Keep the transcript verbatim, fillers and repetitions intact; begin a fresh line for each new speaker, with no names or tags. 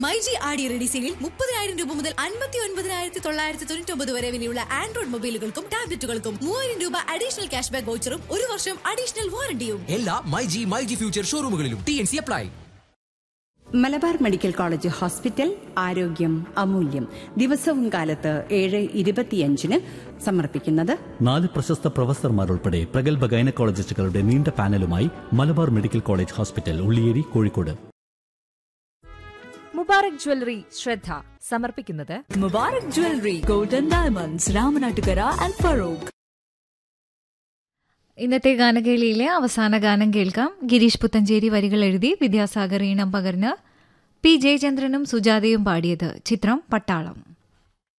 മൈജി ആടി റെഡി സെയിലിൽ മുപ്പതിനായിരം രൂപ മുതൽ അൻപത്തി ഒൻപതിനായിരത്തി തൊള്ളായിരത്തി തൊണ്ണൂറ്റി ഒമ്പത് വരെ വിലയുള്ള ആൻഡ്രോയിഡ് മൊബൈലുകൾക്കും ടാബ്ലറ്റുകൾക്കും മൂവായിരം രൂപ അഡീഷണൽ ക്യാഷ് ബാക്ക് വൗച്ചറും ഒരു വർഷം അഡീഷണൽ വാറണ്ടിയും
എല്ലാ myG myG future ഷോറൂമുകളിലും. T N C apply.
Malabar medical college hospital, ആരോഗ്യം അമൂല്യം. ദിവസവും കാലത്ത് ഏഴ് ഇരുപത്തിയഞ്ചിന് സമർപ്പിക്കുന്നത്
നാല് പ്രശസ്ത പ്രൊഫസർമാരുൾപ്പെടെ പ്രഗത്ഭ ഗൈനക്കോളജിസ്റ്റുകളുടെ നീണ്ട പാനലുമായി Malabar medical college hospital, Ulliyeri, Kozhikode.
Mubarak jewellery ശ്രദ്ധ സമർപ്പിക്കുന്നത്
Mubarak jewellery, golden diamonds, Ramanattukara and Farooq.
ഇന്നത്തെ ഗാനകേളിയിലെ അവസാന ഗാനം കേൾക്കാം. ഗിരീഷ് പുത്തഞ്ചേരി വരികൾ എഴുതി വിദ്യാസാഗർ ഈണം പകർന്ന് പി ജയചന്ദ്രനും സുജാതയും പാടിയത്. ചിത്രം പട്ടാളം.